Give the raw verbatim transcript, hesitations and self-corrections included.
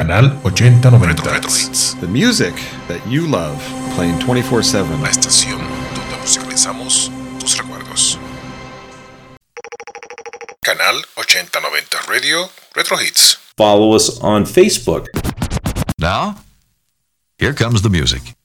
Canal ochenta noventa. Retro, Retro Hits. The music that you love, playing twenty-four seven. La estación donde musicalizamos tus recuerdos. Canal ochenta noventa Radio, Retro Hits. Follow us on Facebook. Now, here comes the music.